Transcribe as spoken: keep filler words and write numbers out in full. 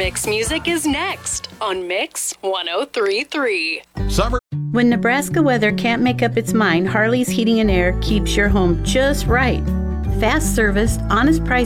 Mix Music is next on Mix one oh three point three. Summer. When Nebraska weather can't make up its mind, Harley's Heating and Air keeps your home just right. Fast service, honest price